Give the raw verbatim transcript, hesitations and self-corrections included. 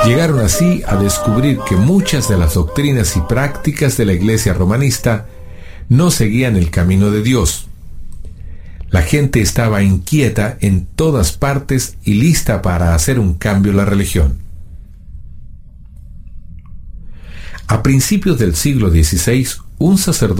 Llegaron así a descubrir que muchas de las doctrinas y prácticas de la Iglesia romanista no seguían el camino de Dios. La gente estaba inquieta en todas partes y lista para hacer un cambio en la religión. A principios del siglo dieciséis, un sacerdote